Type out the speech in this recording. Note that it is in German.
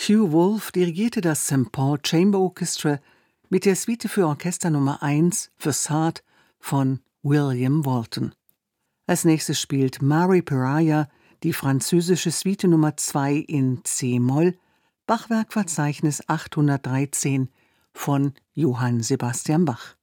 Hugh Wolf dirigierte das St. Paul Chamber Orchestra mit der Suite für Orchester Nummer 1 für Sartre von William Walton. Als nächstes spielt Mari Pariah die französische Suite Nummer 2 in c-Moll, Bachwerkverzeichnis 813 von Johann Sebastian Bach.